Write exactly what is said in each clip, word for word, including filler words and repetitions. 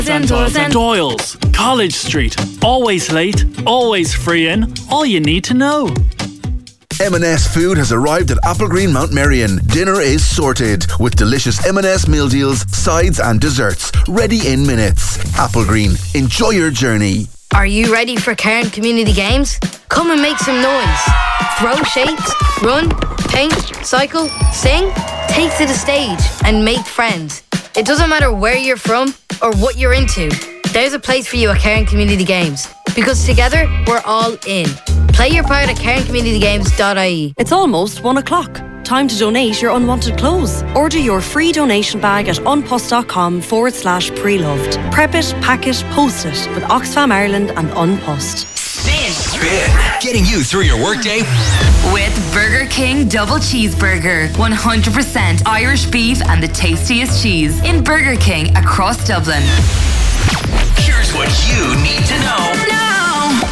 Centres and Doyle's, College Street. Always late, always free in. All you need to know. M and S Food has arrived at Applegreen Mount Merion. Dinner is sorted with delicious M and S meal deals, sides and desserts ready in minutes. Applegreen, enjoy your journey. Are you ready for Cairn Community Games? Come and make some noise. Throw shapes, run, paint, cycle, sing. Take to the stage and make friends. It doesn't matter where you're from or what you're into. There's a place for you at Cairn Community Games. Because together, we're all in. Play your part at cairn community games dot I E. It's almost one o'clock. Time to donate your unwanted clothes. Order your free donation bag at unpost.com forward slash pre-loved. Prep it, pack it, post it with Oxfam Ireland and Unpost. Spin. Spin. Getting you through your workday. With Burger King Double Cheeseburger. one hundred percent Irish beef and the tastiest cheese. In Burger King across Dublin. Here's what you need to know. Now.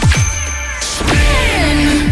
Spin.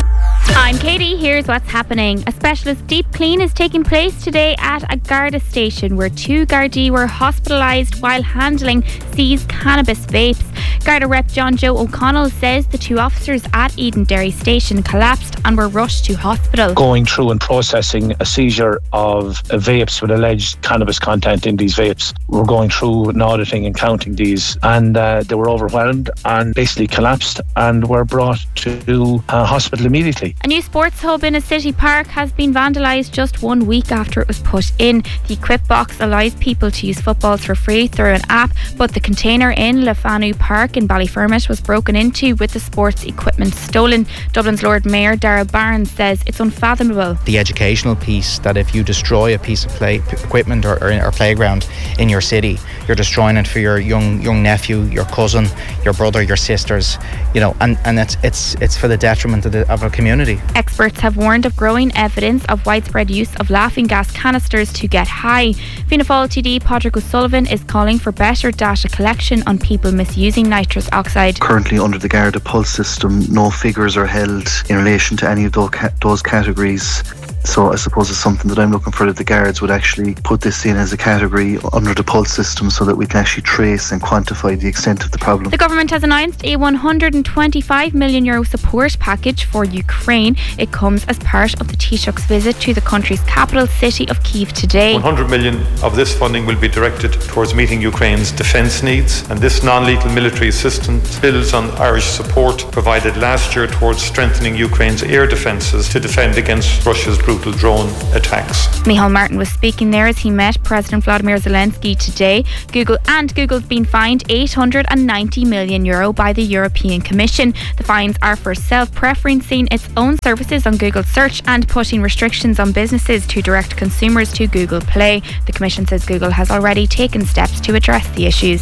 I'm Katie, here's what's happening. A specialist deep clean is taking place today at a Garda station where two Gardaí were hospitalised while handling seized cannabis vapes. Garda rep John Joe O'Connell says the two officers at Edenderry station collapsed and were rushed to hospital. Going through and processing a seizure of uh, vapes with alleged cannabis content in these vapes. We're going through and auditing and counting these, and uh, they were overwhelmed and basically collapsed and were brought to uh, hospital immediately. A new sports hub in a city park has been vandalised just one week after it was put in. The Equip box allows people to use footballs for free through an app, but the container in Lefanu Park in Ballyfermot was broken into with the sports equipment stolen. Dublin's Lord Mayor Darragh Barnes says it's unfathomable. The educational piece that if you destroy a piece of play equipment or, or, or playground in your city, you're destroying it for your young young nephew, your cousin, your brother, your sisters, you know, and, and it's it's it's for the detriment of, the, of a community. Experts have warned of growing evidence of widespread use of laughing gas canisters to get high. Fianna Fáil T D Padraig O'Sullivan is calling for better data collection on people misusing nitrous oxide. Currently under the Garda Pulse system, no figures are held in relation to any of those categories. So I suppose it's something that I'm looking for, that the guards would actually put this in as a category under the Pulse system so that we can actually trace and quantify the extent of the problem. The government has announced a one hundred twenty-five million euro support package for Ukraine. It comes as part of the Taoiseach's visit to the country's capital city of Kyiv today. one hundred million of this funding will be directed towards meeting Ukraine's defence needs, and this non-lethal military assistance builds on Irish support provided last year towards strengthening Ukraine's air defences to defend against Russia's brutal drone attacks. Micheál Martin was speaking there as he met President Vladimir Zelensky today. Google and Google's been fined eight hundred ninety million euro by the European Commission. The fines are for self-preferencing its own services on Google Search and putting restrictions on businesses to direct consumers to Google Play. The Commission says Google has already taken steps to address the issues.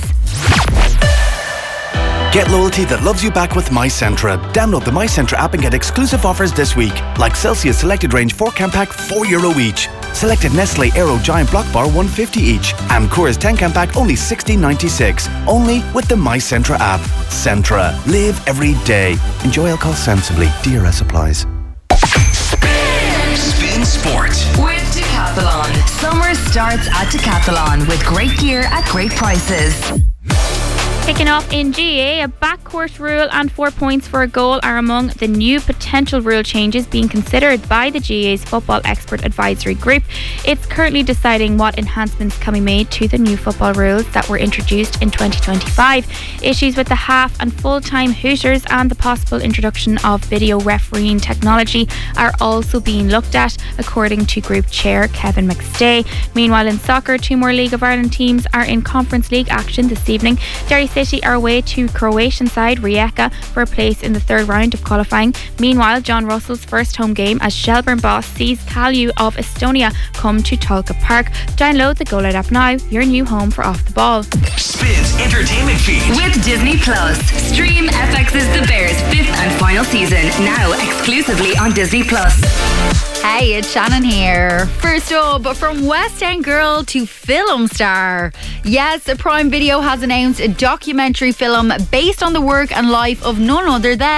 Get loyalty that loves you back with MyCentra. Download the MyCentra app and get exclusive offers this week, like Celsius Selected Range four can pack four euro each. Selected Nestle Aero Giant Block Bar one fifty each. And Coors ten can pack only sixteen ninety-six. Only with the MyCentra app. Centra. Live every day. Enjoy alcohol sensibly. D R S applies. Spin, Spin Sport with Decathlon. Summer starts at Decathlon with great gear at great prices. Kicking off in G A A, a backcourt rule and four points for a goal are among the new potential rule changes being considered by the G A A's Football Expert Advisory Group. It's currently deciding what enhancements can be made to the new football rules that were introduced in twenty twenty-five. Issues with the half and full-time hooters and the possible introduction of video refereeing technology are also being looked at, according to Group Chair Kevin McStay. Meanwhile, in soccer, two more League of Ireland teams are in Conference League action this evening. Derry City are away to Croatian side Rijeka for a place in the third round of qualifying. Meanwhile, John Russell's first home game as Shelbourne boss sees Kalju of Estonia come to Tolka Park. Download the GoLoud app now, your new home for Off the Ball. Spins entertainment feed with Disney Plus. Stream F X's The Bears fifth and final season now exclusively on Disney Plus. Hey, it's Shannon here. First up, from West End girl to film star. Yes, Prime Video has announced a documentary film based on the work and life of none other than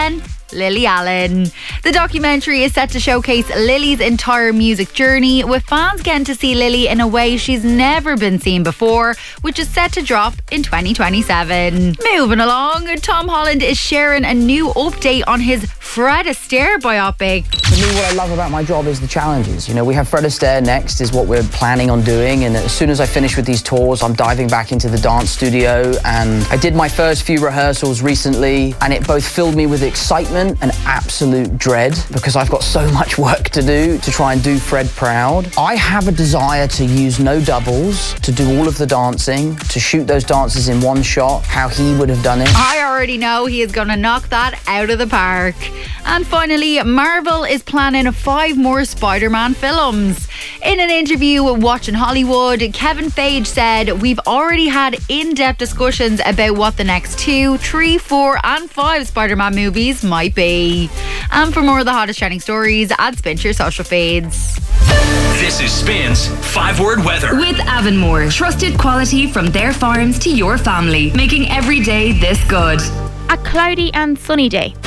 Lily Allen. The documentary is set to showcase Lily's entire music journey, with fans getting to see Lily in a way she's never been seen before, which is set to drop in twenty twenty-seven. Moving along, Tom Holland is sharing a new update on his Fred Astaire biopic. For me, what I love about my job is the challenges. You know, we have Fred Astaire next, is what we're planning on doing, and as soon as I finish with these tours, I'm diving back into the dance studio, and I did my first few rehearsals recently, and it both filled me with excitement and absolute dread, because I've got so much work to do to try and do Fred proud. I have a desire to use no doubles, to do all of the dancing, to shoot those dances in one shot, how he would have done it. I already know he is going to knock that out of the park. And finally, Marvel is planning five more Spider-Man films. In an interview with Watching Hollywood, Kevin Feige said, "We've already had in-depth discussions about what the next two, three, four and five Spider-Man movies might be." And for more of the hottest trending stories, add Spin to your social feeds. This is Spin's five-word weather. With Avonmore, trusted quality from their farms to your family, making every day this good. A cloudy and sunny day.